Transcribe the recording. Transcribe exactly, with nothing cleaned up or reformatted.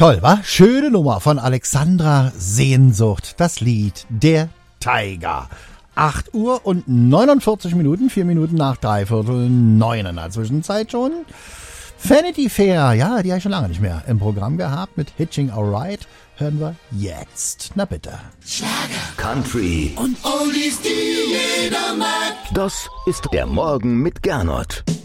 Toll, wa? Schöne Nummer von Alexandra Sehnsucht. Das Lied Der Tiger. acht Uhr und neunundvierzig Minuten, vier Minuten nach dreiviertel neun in der Zwischenzeit schon. Vanity Fair, ja, die habe ich schon lange nicht mehr im Programm gehabt mit Hitching Alright. Hören wir jetzt. Na bitte. Schlager, Country und Oldies, die jeder mag. Das ist der Morgen mit Gernot.